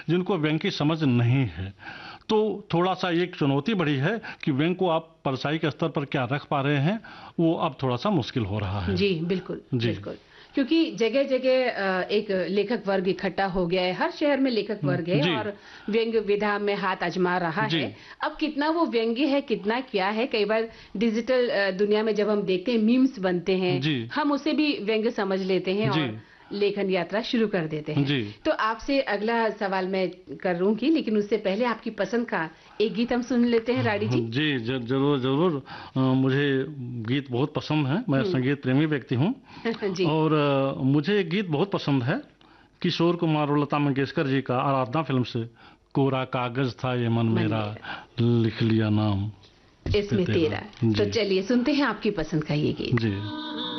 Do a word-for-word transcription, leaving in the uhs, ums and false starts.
जिनको व्यंग की समझ नहीं है। तो थोड़ा सा एक चुनौती बढ़ी है कि व्यंग को आप परछाई के स्तर पर क्या रख पा रहे हैं, वो अब थोड़ा सा मुश्किल हो रहा है। जी बिल्कुल जी। बिल्कुल, क्योंकि जगह जगह एक लेखक वर्ग इकट्ठा हो गया है, हर शहर में लेखक वर्ग है और व्यंग विधा में हाथ आजमा रहा है। अब कितना वो व्यंग्य है, कितना क्या है, कई बार डिजिटल दुनिया में जब हम देखते हैं मीम्स बनते हैं, हम उसे भी व्यंग्य समझ लेते हैं और लेखन यात्रा शुरू कर देते हैं। तो आपसे अगला सवाल मैं करूंगी, लेकिन उससे पहले आपकी पसंद का एक गीत हम सुन लेते हैं राडी जी। जी जरूर जरूर, मुझे गीत बहुत पसंद है, मैं संगीत प्रेमी व्यक्ति हूँ। और मुझे एक गीत बहुत पसंद है किशोर कुमार और लता मंगेशकर जी का, आराधना फिल्म से, कोरा कागज था ये मन मेरा, लिख लिया नाम इसमें तेरा। तो चलिए सुनते हैं आपकी पसंद का ये गीत। जी।